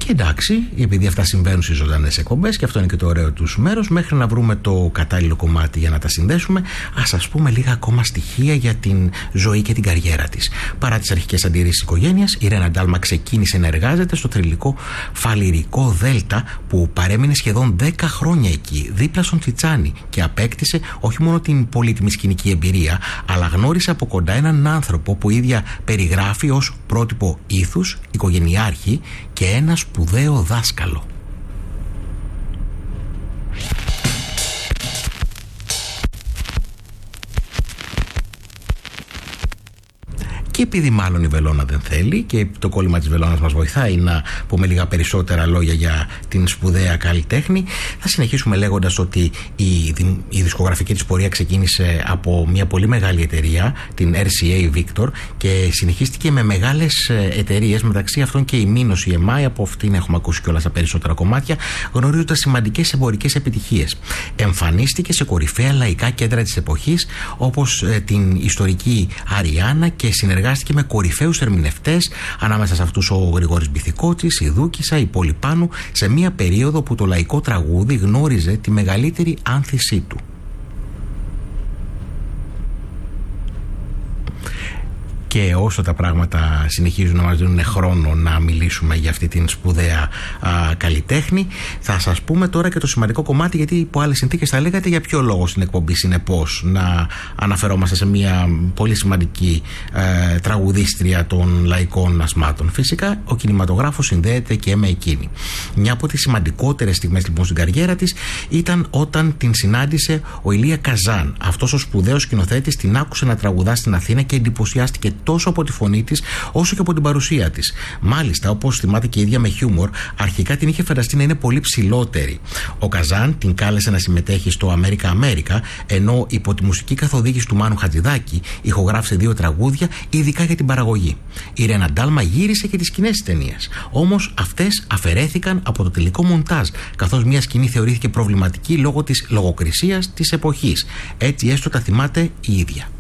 Και εντάξει, επειδή αυτά συμβαίνουν στις ζωντανές εκπομπές, και αυτό είναι και το ωραίο του μέρος, μέχρι να βρούμε το κατάλληλο κομμάτι για να τα συνδέσουμε, ας σας πούμε λίγα ακόμα στοιχεία για την ζωή και την καριέρα της. Παρά τις αρχικές αντιρρήσεις της οικογένειας, η Ρένα Ντάλμα ξεκίνησε να εργάζεται στο θρυλικό Φαλιρικό Δέλτα, που παρέμεινε σχεδόν 10 χρόνια εκεί, δίπλα στον Τσιτσάνι, και απέκτησε όχι μόνο την πολύτιμη σκηνική εμπειρία, αλλά γνώρισε από κοντά έναν άνθρωπο που η ίδια περιγράφει ως πρότυπο ήθους, οικογενειάρχη και ένα σπουδαίο δάσκαλο. Και επειδή μάλλον η βελόνα δεν θέλει και το κόλλημα της βελόνας μας βοηθάει να πούμε λίγα περισσότερα λόγια για την σπουδαία καλλιτέχνη, θα συνεχίσουμε λέγοντας ότι η δισκογραφική της πορεία ξεκίνησε από μια πολύ μεγάλη εταιρεία, την RCA Victor, και συνεχίστηκε με μεγάλες εταιρείες, μεταξύ αυτών και η Minos, η EMI, από αυτήν έχουμε ακούσει κιόλας τα περισσότερα κομμάτια, γνωρίζοντας σημαντικές εμπορικές επιτυχίες. Εμφανίστηκε σε κορυφαία λαϊκά κέντρα της εποχής, όπως την ιστορική Αριάννα, και συνεργάστηκε με κορυφαίους ερμηνευτές, ανάμεσα σε αυτούς ο Γρηγόρης Μπιθικότσης, η Δούκισσα, η Πολυπάνου, σε μια περίοδο που το λαϊκό τραγούδι γνώριζε τη μεγαλύτερη άνθησή του. Και όσο τα πράγματα συνεχίζουν να μας δίνουν χρόνο να μιλήσουμε για αυτή την σπουδαία καλλιτέχνη, θα σας πούμε τώρα και το σημαντικό κομμάτι, γιατί υπό άλλες συνθήκες θα λέγατε για ποιο λόγο στην εκπομπή συνεπώς να αναφερόμαστε σε μια πολύ σημαντική τραγουδίστρια των λαϊκών ασμάτων. Φυσικά ο κινηματογράφος συνδέεται και με εκείνη. Μια από τις σημαντικότερες στιγμές λοιπόν στην καριέρα της ήταν όταν την συνάντησε ο Ηλία Καζάν. Αυτός ο σπουδαίος σκηνοθέτης την άκουσε να τραγουδά στην Αθήνα και εντυπωσιάστηκε τόσο από τη φωνή της όσο και από την παρουσία της. Μάλιστα, όπως θυμάται και η ίδια με χιούμορ, αρχικά την είχε φανταστεί να είναι πολύ ψηλότερη. Ο Καζάν την κάλεσε να συμμετέχει στο Αμέρικα Αμέρικα, ενώ υπό τη μουσική καθοδήγηση του Μάνου Χατζηδάκη ηχογράφησε 2 τραγούδια ειδικά για την παραγωγή. Η Ρένα Ντάλμα γύρισε και τις σκηνές της ταινίας. Όμως αυτές αφαιρέθηκαν από το τελικό μοντάζ, καθώς μια σκηνή θεωρήθηκε προβληματική λόγω της λογοκρισίας της εποχής. Έτσι έστω τα θυμάται η ίδια.